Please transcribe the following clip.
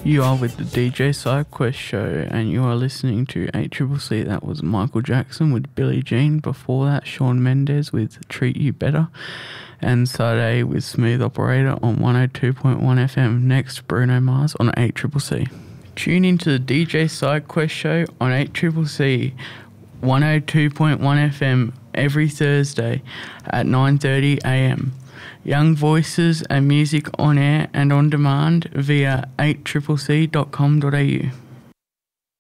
You are with the DJ SideQuest show, and you are listening to ACCC. That was Michael Jackson with Billie Jean. Before that, Shawn Mendes with Treat You Better, and Sade with Smooth Operator on 102.1 FM. Next, Bruno Mars on ACCC. Tune into the DJ SideQuest show on ACCC 102.1 FM every Thursday at 9:30 AM. Young voices and music on air and on demand via 8ccc.com.au.